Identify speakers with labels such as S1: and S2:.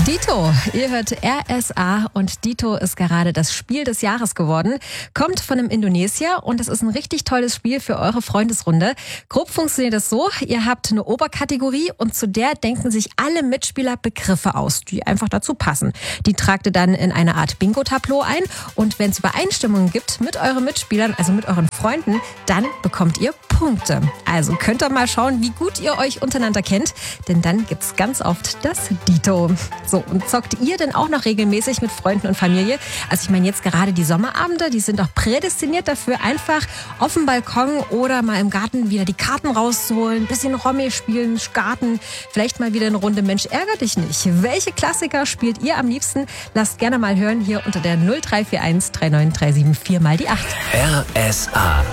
S1: Dito, ihr hört RSA und Dito ist gerade das Spiel des Jahres geworden. Kommt von einem Indonesier und das ist ein richtig tolles Spiel für eure Freundesrunde. Grob funktioniert es so, ihr habt eine Oberkategorie und zu der denken sich alle Mitspieler Begriffe aus, die einfach dazu passen. Die tragt ihr dann in eine Art Bingo-Tableau ein und wenn es Übereinstimmungen gibt mit euren Mitspielern, also mit euren Freunden, dann bekommt ihr Punkte. Also könnt ihr mal schauen, wie gut ihr euch untereinander kennt, denn dann gibt's ganz oft das Dito. So, und zockt ihr denn auch noch regelmäßig mit Freunden und Familie? Also ich meine jetzt gerade die Sommerabende, die sind doch prädestiniert dafür, einfach auf dem Balkon oder mal im Garten wieder die Karten rauszuholen, ein bisschen Romy spielen, Garten, vielleicht mal wieder eine Runde Mensch ärger dich nicht. Welche Klassiker spielt ihr am liebsten? Lasst gerne mal hören hier unter der 0341 3937 4 mal die 8.
S2: RSA.